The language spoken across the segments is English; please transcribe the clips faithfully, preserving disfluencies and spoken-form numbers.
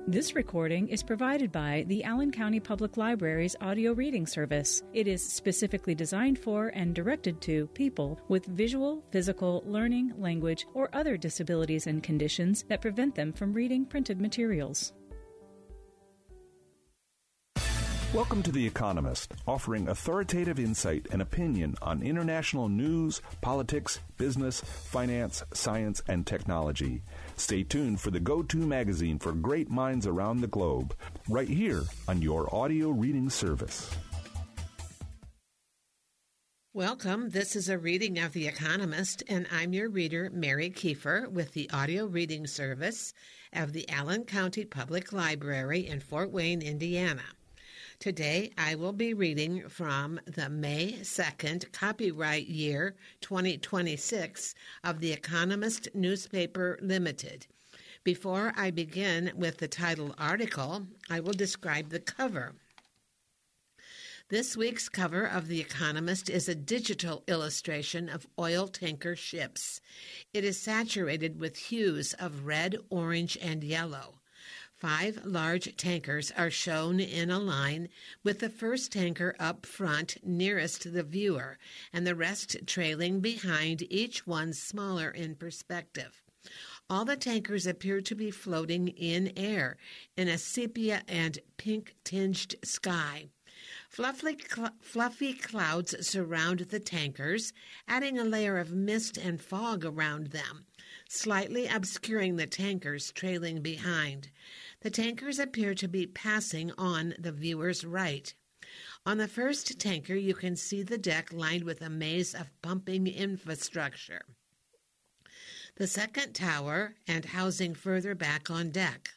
This recording is provided by the Allen County Public Library's audio reading service. It is specifically designed for and directed to people with visual, physical, learning, language, or other disabilities and conditions that prevent them from reading printed materials. Welcome to The Economist, offering authoritative insight and opinion on international news, politics, business, finance, science, and technology. Stay tuned for the go-to magazine for great minds around the globe, right here on your audio reading service. Welcome. This is a reading of The Economist, and I'm your reader, Mary Kiefer, with the audio reading service of the Allen County Public Library in Fort Wayne, Indiana. Today, I will be reading from the May second copyright year twenty twenty-six of The Economist Newspaper Limited. Before I begin with the title article, I will describe the cover. This week's cover of The Economist is a digital illustration of oil tanker ships. It is saturated with hues of red, orange, and yellow. Five large tankers are shown in a line, with the first tanker up front nearest the viewer, and the rest trailing behind, each one smaller in perspective. All the tankers appear to be floating in air in a sepia and pink-tinged sky. Fluffy, cl- fluffy clouds surround the tankers, adding a layer of mist and fog around them, slightly obscuring the tankers trailing behind. The tankers appear to be passing on the viewer's right. On the first tanker, you can see the deck lined with a maze of pumping infrastructure. The second tower and housing further back on deck.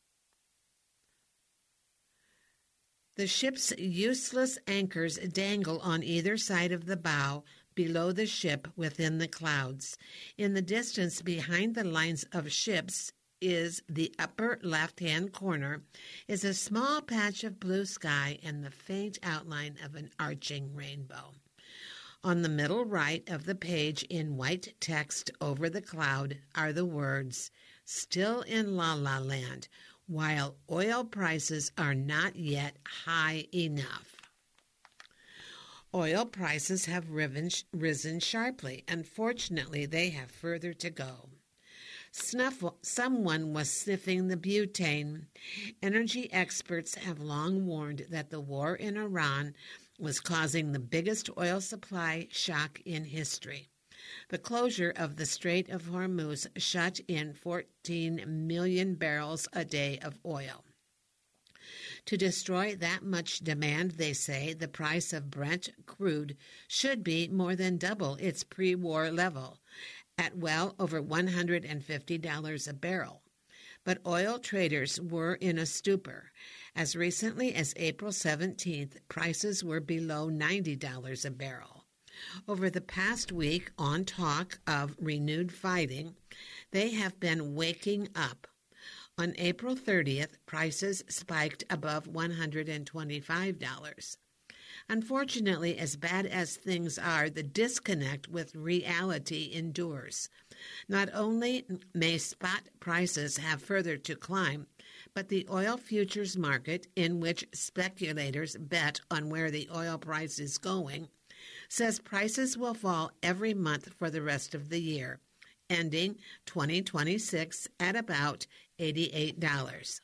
The ship's useless anchors dangle on either side of the bow, below the ship within the clouds. In the distance behind the lines of ships is the upper left-hand corner, is a small patch of blue sky and the faint outline of an arching rainbow. On the middle right of the page, in white text over the cloud, are the words, "Still in La La Land, while oil prices are not yet high enough." Oil prices have risen sharply. Unfortunately, they have further to go. Snuff, someone was sniffing the butane. Energy experts have long warned that the war in Iran was causing the biggest oil supply shock in history. The closure of the Strait of Hormuz shut in fourteen million barrels a day of oil. To destroy that much demand, they say, the price of Brent crude should be more than double its pre-war level, at well over one hundred fifty dollars a barrel. But oil traders were in a stupor. As recently as April seventeenth, prices were below ninety dollars a barrel. Over the past week, on talk of renewed fighting, they have been waking up. On April thirtieth, prices spiked above one hundred twenty-five dollars. Unfortunately, as bad as things are, the disconnect with reality endures. Not only may spot prices have further to climb, but the oil futures market, in which speculators bet on where the oil price is going, says prices will fall every month for the rest of the year, ending twenty twenty-six at about eighty-eight dollars.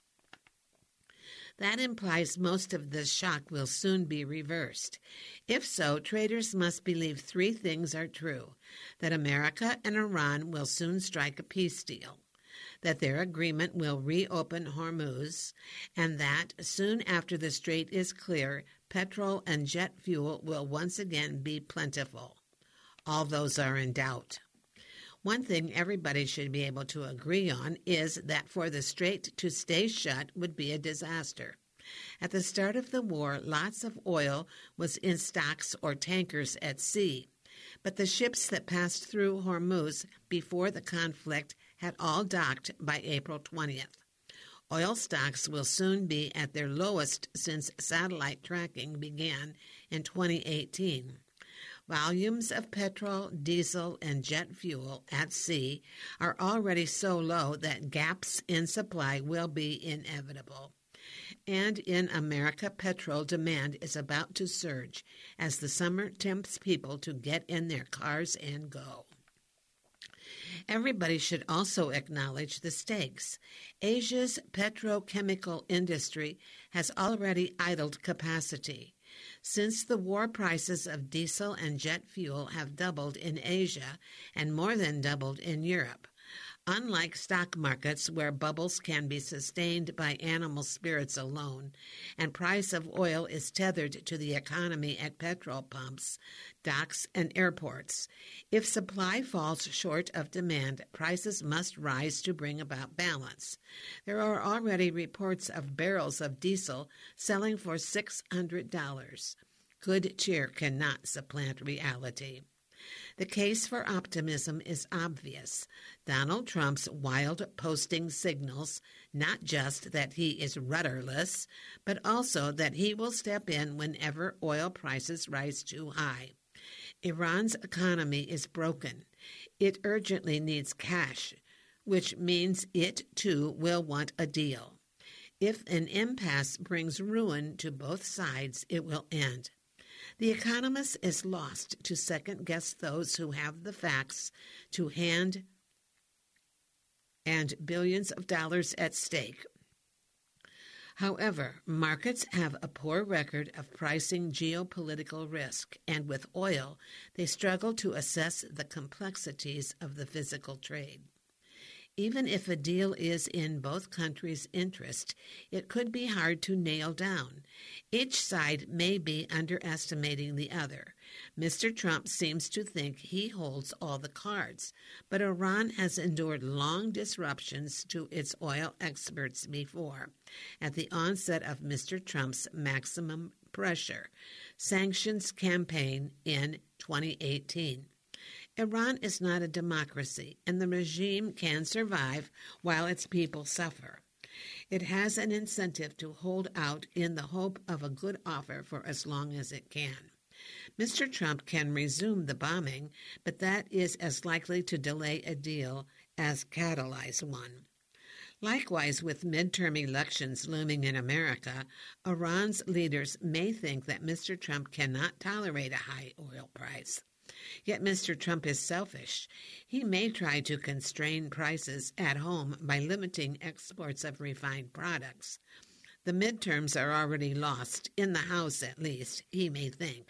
That implies most of the shock will soon be reversed. If so, traders must believe three things are true: that America and Iran will soon strike a peace deal, that their agreement will reopen Hormuz, and that soon after the strait is clear, petrol and jet fuel will once again be plentiful. All those are in doubt. One thing everybody should be able to agree on is that for the strait to stay shut would be a disaster. At the start of the war, lots of oil was in stocks or tankers at sea, but the ships that passed through Hormuz before the conflict had all docked by April twentieth. Oil stocks will soon be at their lowest since satellite tracking began in twenty eighteen. Volumes of petrol, diesel, and jet fuel at sea are already so low that gaps in supply will be inevitable. And in America, petrol demand is about to surge as the summer tempts people to get in their cars and go. Everybody should also acknowledge the stakes. Asia's petrochemical industry has already idled capacity. Since the war, prices of diesel and jet fuel have doubled in Asia and more than doubled in Europe. Unlike stock markets where bubbles can be sustained by animal spirits alone and price of oil is tethered to the economy at petrol pumps, docks, and airports, if supply falls short of demand, prices must rise to bring about balance. There are already reports of barrels of diesel selling for six hundred dollars. Good cheer cannot supplant reality. The case for optimism is obvious. Donald Trump's wild posting signals not just that he is rudderless, but also that he will step in whenever oil prices rise too high. Iran's economy is broken. It urgently needs cash, which means it, too, will want a deal. If an impasse brings ruin to both sides, it will end. The Economist is lost to second-guess those who have the facts to hand and billions of dollars at stake. However, markets have a poor record of pricing geopolitical risk, and with oil, they struggle to assess the complexities of the physical trade. Even if a deal is in both countries' interest, it could be hard to nail down. Each side may be underestimating the other. Mister Trump seems to think he holds all the cards, but Iran has endured long disruptions to its oil exports before, at the onset of Mister Trump's maximum pressure sanctions campaign in twenty eighteen. Iran is not a democracy, and the regime can survive while its people suffer. It has an incentive to hold out in the hope of a good offer for as long as it can. Mister Trump can resume the bombing, but that is as likely to delay a deal as catalyze one. Likewise, with midterm elections looming in America, Iran's leaders may think that Mister Trump cannot tolerate a high oil price. Yet Mister Trump is selfish. He may try to constrain prices at home by limiting exports of refined products. The midterms are already lost, in the House at least, he may think.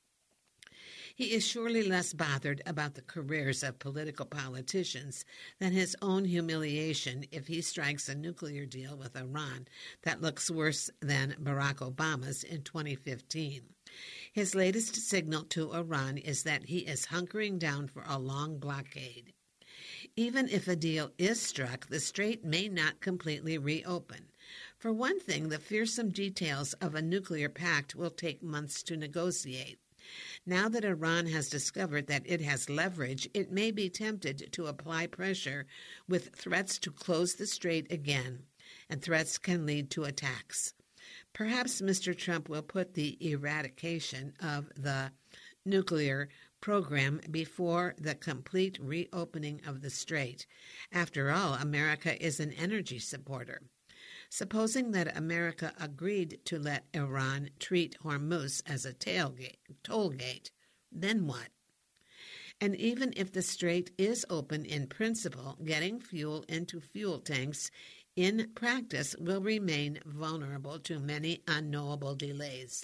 He is surely less bothered about the careers of political politicians than his own humiliation if he strikes a nuclear deal with Iran that looks worse than Barack Obama's in twenty fifteen. His latest signal to Iran is that he is hunkering down for a long blockade. Even if a deal is struck, the strait may not completely reopen. For one thing, the fearsome details of a nuclear pact will take months to negotiate. Now that Iran has discovered that it has leverage, it may be tempted to apply pressure with threats to close the strait again, and threats can lead to attacks. Perhaps Mister Trump will put the eradication of the nuclear program before the complete reopening of the strait. After all, America is an energy supporter. Supposing that America agreed to let Iran treat Hormuz as a tailgate, toll gate, then what? And even if the strait is open in principle, getting fuel into fuel tanks in practice will remain vulnerable to many unknowable delays.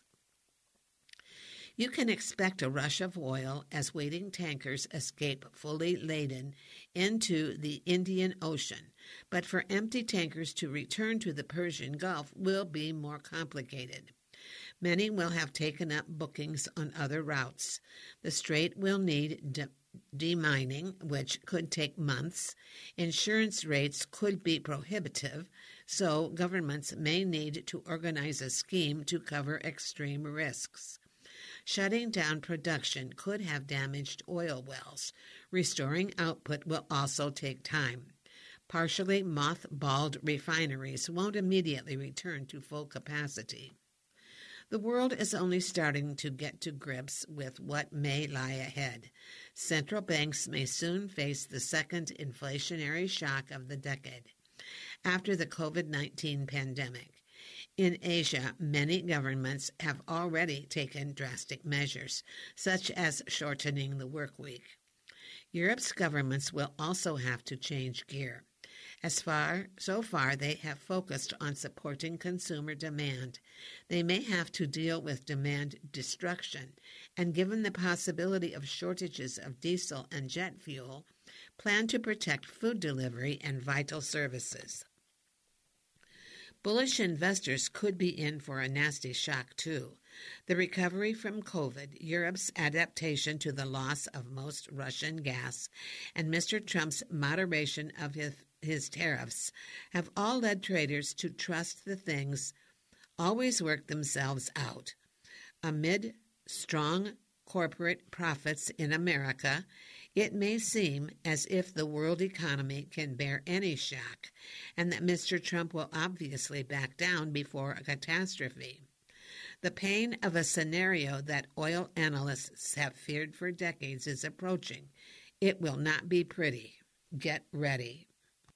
You can expect a rush of oil as waiting tankers escape fully laden into the Indian Ocean, but for empty tankers to return to the Persian Gulf will be more complicated. Many will have taken up bookings on other routes. The strait will need de- demining, which could take months. Insurance rates could be prohibitive, so governments may need to organize a scheme to cover extreme risks. Shutting down production could have damaged oil wells. Restoring output will also take time. Partially mothballed refineries won't immediately return to full capacity. The world is only starting to get to grips with what may lie ahead. Central banks may soon face the second inflationary shock of the decade after the COVID nineteen pandemic. In Asia, many governments have already taken drastic measures, such as shortening the work week. Europe's governments will also have to change gear. As far, so far, they have focused on supporting consumer demand. They may have to deal with demand destruction, and given the possibility of shortages of diesel and jet fuel, plan to protect food delivery and vital services. Bullish investors could be in for a nasty shock, too. The recovery from COVID, Europe's adaptation to the loss of most Russian gas, and Mister Trump's moderation of his, his tariffs have all led traders to trust the things always work themselves out. Amid strong corporate profits in America, it may seem as if the world economy can bear any shock, and that Mister Trump will obviously back down before a catastrophe. The pain of a scenario that oil analysts have feared for decades is approaching. It will not be pretty. Get ready.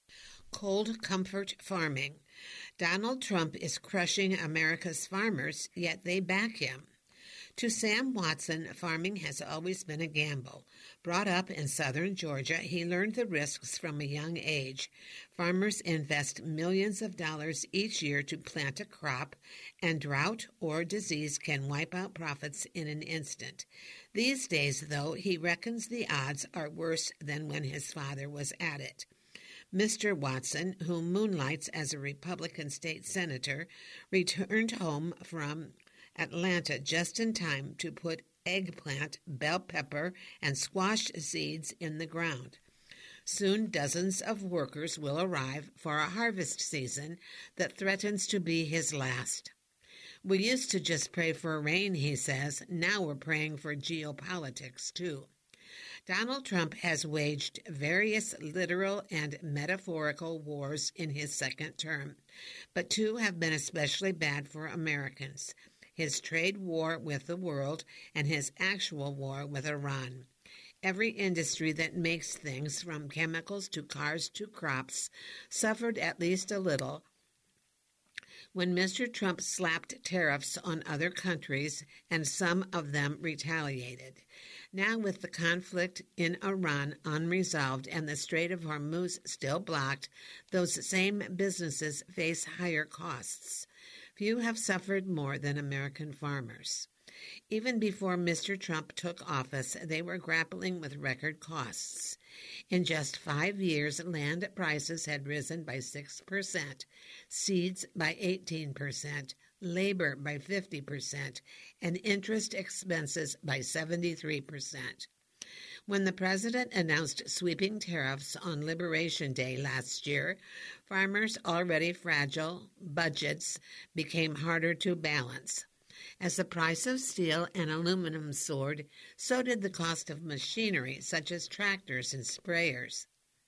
Cold comfort farming. Donald Trump is crushing America's farmers, yet they back him. To Sam Watson, farming has always been a gamble. Brought up in southern Georgia, he learned the risks from a young age. Farmers invest millions of dollars each year to plant a crop, and drought or disease can wipe out profits in an instant. These days, though, he reckons the odds are worse than when his father was at it. Mister Watson, who moonlights as a Republican state senator, returned home from Atlanta just in time to put eggplant, bell pepper, and squash seeds in the ground. Soon dozens of workers will arrive for a harvest season that threatens to be his last. We used to just pray for rain, he says. Now we're praying for geopolitics, too. Donald Trump has waged various literal and metaphorical wars in his second term, but two have been especially bad for Americans: his trade war with the world and his actual war with Iran. Every industry that makes things, from chemicals to cars to crops, suffered at least a little when Mister Trump slapped tariffs on other countries, and some of them retaliated. Now, with the conflict in Iran unresolved and the Strait of Hormuz still blocked, those same businesses face higher costs. Few have suffered more than American farmers. Even before Mister Trump took office, they were grappling with record costs. In just five years, land prices had risen by six percent, seeds by eighteen percent, labor by fifty percent, and interest expenses by seventy-three percent. When the president announced sweeping tariffs on Liberation Day last year, farmers' already fragile budgets became harder to balance. As the price of steel and aluminum soared, so did the cost of machinery such as tractors and sprayers.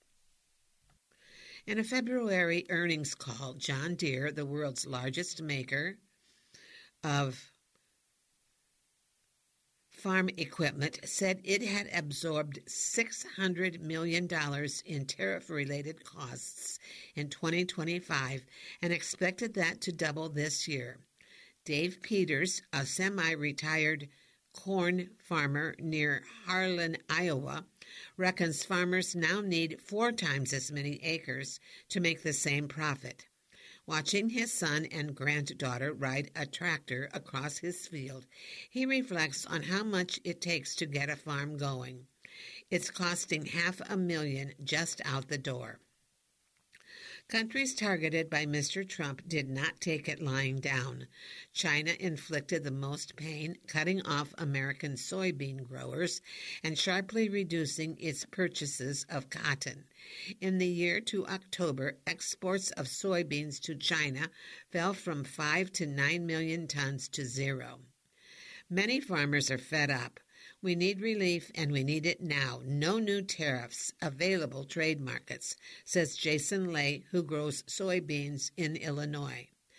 In a February earnings call, John Deere, the world's largest maker of farm equipment, said it had absorbed six hundred million dollars in tariff-related costs in twenty twenty-five and expected that to double this year. Dave Peters, a semi-retired corn farmer near Harlan, Iowa, reckons farmers now need four times as many acres to make the same profit. Watching his son and granddaughter ride a tractor across his field, he reflects on how much it takes to get a farm going. It's costing half a million just out the door. Countries targeted by Mister Trump did not take it lying down. China inflicted the most pain, cutting off American soybean growers and sharply reducing its purchases of cotton. In the year to October, exports of soybeans to China fell from five to nine million tons to zero. Many farmers are fed up. We need relief, and we need it now. No new tariffs, available trade markets, says Jason Lay, who grows soybeans in Illinois.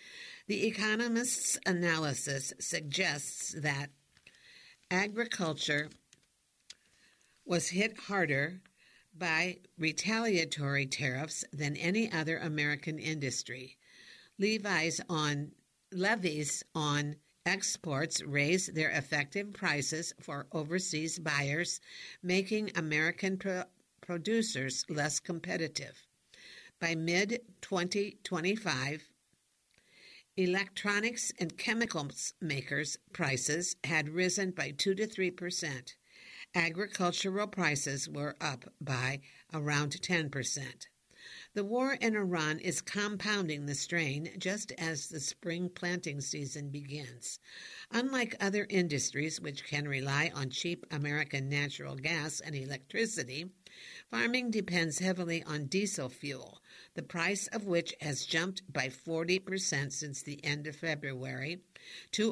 The Economist's analysis suggests that agriculture was hit harder by retaliatory tariffs than any other American industry. Levies on levies on exports raised their effective prices for overseas buyers, making American pro- producers less competitive. By mid twenty twenty-five, electronics and chemicals makers' prices had risen by two to three percent. Agricultural prices were up by around ten percent. The war in Iran is compounding the strain just as the spring planting season begins. Unlike other industries which can rely on cheap American natural gas and electricity, farming depends heavily on diesel fuel, the price of which has jumped by forty percent since the end of February to